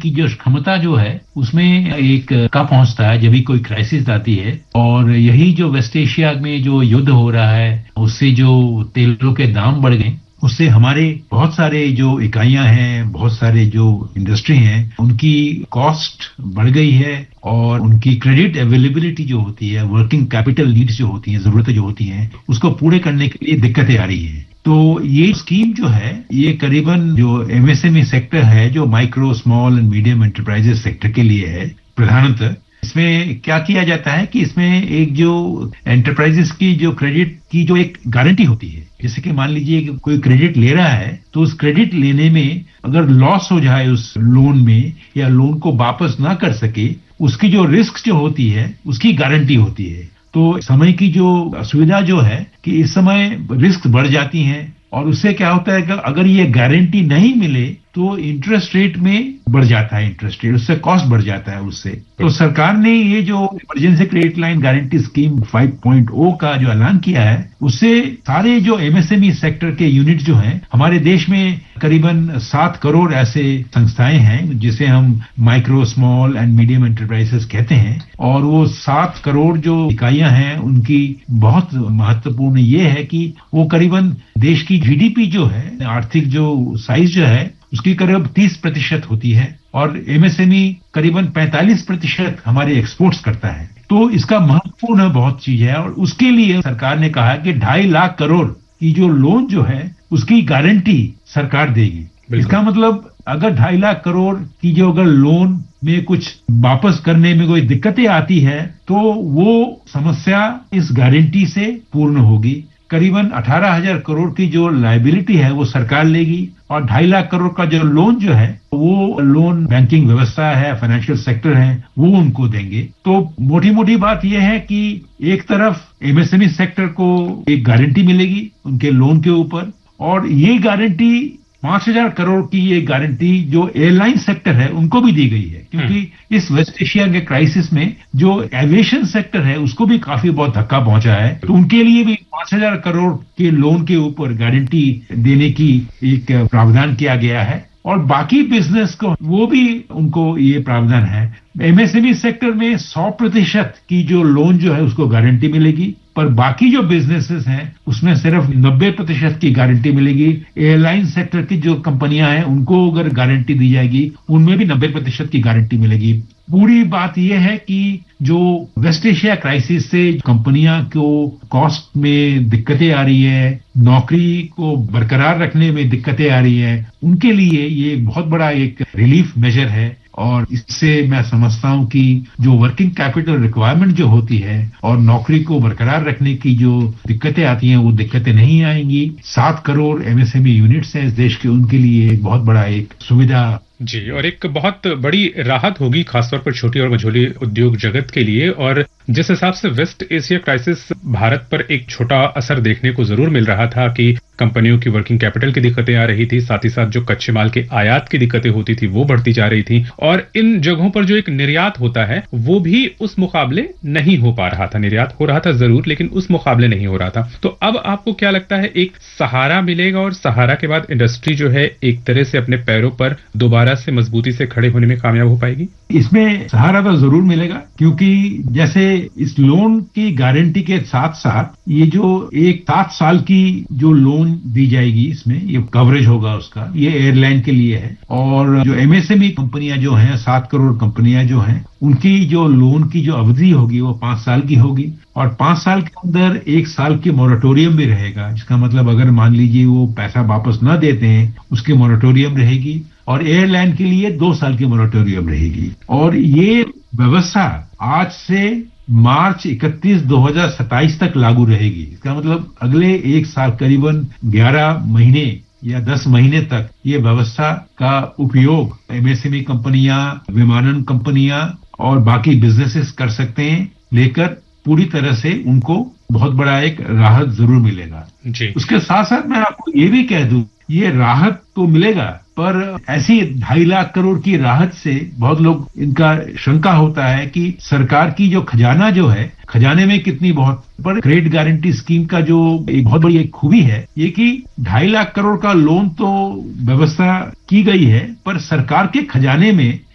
की जो क्षमता जो है उसमें एक का पहुंचता है जब भी कोई क्राइसिस आती है। और यही जो वेस्ट एशिया में जो युद्ध हो रहा है उससे जो तेलों के दाम बढ़ गए, उससे हमारे बहुत सारे जो इकाइयां हैं, बहुत सारे जो इंडस्ट्री हैं, उनकी कॉस्ट बढ़ गई है और उनकी क्रेडिट अवेलेबिलिटी जो होती है, वर्किंग कैपिटल नीड्स जो होती हैं, जरूरतें जो होती हैं, उसको पूरे करने के लिए दिक्कतें आ रही हैं। तो ये स्कीम जो है ये करीबन जो एमएसएमई सेक्टर है, जो micro small and medium enterprises sector के लिए है प्रधानतः। इसमें क्या किया जाता है कि इसमें एक जो एंटरप्राइजेस की जो क्रेडिट की जो एक गारंटी होती है, जैसे कि मान लीजिए कि कोई क्रेडिट ले रहा है तो उस क्रेडिट लेने में अगर लॉस हो जाए उस लोन में या लोन को वापस ना कर सके, उसकी जो रिस्क जो होती है उसकी गारंटी होती है। तो समय की जो असुविधा जो है कि इस समय रिस्क बढ़ जाती हैं और उससे क्या होता है कि अगर ये गारंटी नहीं मिले तो इंटरेस्ट रेट में बढ़ जाता है, इंटरेस्ट रेट उससे कॉस्ट बढ़ जाता है उससे। तो सरकार ने ये जो emergency credit line guarantee scheme 5.0 का जो ऐलान किया है, उससे सारे जो एमएसएमई सेक्टर के यूनिट जो हैं हमारे देश में करीबन 7 करोड़ ऐसे संस्थाएं हैं जिसे हम micro small and medium enterprises कहते हैं। और वो 7 करोड़ जो इकाइयां हैं उनकी बहुत महत्वपूर्ण ये है कि वो करीबन देश की जीडीपी जो है, आर्थिक जो साइज जो है, उसकी करीब 30% होती है और एमएसएमई करीबन 45% हमारे एक्सपोर्ट्स करता है। तो इसका महत्वपूर्ण बहुत चीज है और उसके लिए सरकार ने कहा कि 2.5 लाख करोड़ की जो लोन जो है उसकी गारंटी सरकार देगी। इसका मतलब अगर 2.5 लाख करोड़ की जो अगर लोन में कुछ वापस करने में कोई दिक्कतें आती है तो वो समस्या इस गारंटी से पूर्ण होगी। करीबन 18,000 करोड़ की जो लायबिलिटी है वो सरकार लेगी और 2.5 लाख करोड़ का जो लोन जो है वो लोन बैंकिंग व्यवस्था है, फाइनेंशियल सेक्टर है, वो उनको देंगे। तो मोटी मोटी बात यह है कि एक तरफ एमएसएमई सेक्टर को एक गारंटी मिलेगी उनके लोन के ऊपर, और ये गारंटी 5,000 करोड़ की ये गारंटी जो एयरलाइन सेक्टर है उनको भी दी गई है, क्योंकि इस वेस्ट एशिया के क्राइसिस में जो एविएशन सेक्टर है उसको भी काफी बहुत धक्का पहुंचा है। तो उनके लिए भी 5,000 करोड़ के लोन के ऊपर गारंटी देने की एक प्रावधान किया गया है और बाकी बिजनेस को वो भी उनको ये प्रावधान है। एमएसएमई सेक्टर में 100% की जो लोन जो है उसको गारंटी मिलेगी, पर बाकी जो बिजनेसेस हैं उसमें सिर्फ 90% की गारंटी मिलेगी। एयरलाइन सेक्टर की जो कंपनियां हैं उनको अगर गारंटी दी जाएगी उनमें भी 90% की गारंटी मिलेगी। पूरी बात यह है कि जो वेस्ट एशिया क्राइसिस से कंपनियां को कॉस्ट में दिक्कतें आ रही है, नौकरी को बरकरार रखने में दिक्कतें आ रही है, उनके लिए ये बहुत बड़ा एक रिलीफ मेजर है। और इससे मैं समझता हूं कि जो वर्किंग कैपिटल रिक्वायरमेंट जो होती है और नौकरी को बरकरार रखने की जो दिक्कतें आती हैं वो दिक्कतें नहीं आएंगी। 7 करोड़ एमएसएमई यूनिट्स हैं इस देश के, उनके लिए एक बहुत बड़ा एक सुविधा जी, और एक बहुत बड़ी राहत होगी खासतौर पर छोटी और मझोली उद्योग जगत के लिए। और जिस हिसाब से वेस्ट एशिया क्राइसिस भारत पर एक छोटा असर देखने को जरूर मिल रहा था कि कंपनियों की वर्किंग कैपिटल की दिक्कतें आ रही थी, साथ ही साथ जो कच्चे माल के आयात की दिक्कतें होती थी वो बढ़ती जा रही थी, और इन जगहों पर जो एक निर्यात होता है वो भी उस मुकाबले नहीं हो पा रहा था। निर्यात हो रहा था जरूर, लेकिन उस मुकाबले नहीं हो रहा था। तो अब आपको क्या लगता है एक सहारा मिलेगा और सहारा के बाद इंडस्ट्री जो है एक तरह से अपने पैरों पर दोबारा से मजबूती से खड़े होने में कामयाब हो पाएगी? इसमें सहारा तो जरूर मिलेगा, क्योंकि जैसे इस लोन की गारंटी के साथ साथ ये जो एक 7 साल की जो लोन दी जाएगी, इसमें ये कवरेज होगा उसका, ये एयरलाइन के लिए है। और जो एमएसएमई कंपनियां जो हैं, 7 करोड़ कंपनियां जो हैं, उनकी जो लोन की जो अवधि होगी वो 5 साल की होगी और 5 साल के अंदर 1 साल की मोरेटोरियम भी रहेगा। इसका मतलब अगर मान लीजिए वो पैसा वापस न देते हैं उसकी मोरेटोरियम रहेगी, और एयरलाइन के लिए 2 साल की मोरेटोरियम रहेगी। और ये व्यवस्था आज से मार्च 31, 2027 तक लागू रहेगी। इसका मतलब अगले 1 साल करीबन 11 महीने या 10 महीने तक ये व्यवस्था का उपयोग एमएसएमई कंपनियां, विमानन कंपनियां और बाकी बिजनेसेस कर सकते हैं, लेकर पूरी तरह से उनको बहुत बड़ा एक राहत जरूर मिलेगा जी। उसके साथ साथ मैं आपको ये भी कह दूं, ये राहत तो मिलेगा, पर ऐसी 2.5 लाख करोड़ की राहत से बहुत लोग इनका शंका होता है कि सरकार की जो खजाना जो है, खजाने में कितनी बहुत। पर क्रेडिट गारंटी स्कीम का जो एक बहुत बड़ी एक खूबी है ये कि 2.5 लाख करोड़ का लोन तो व्यवस्था की गई है, पर सरकार के खजाने में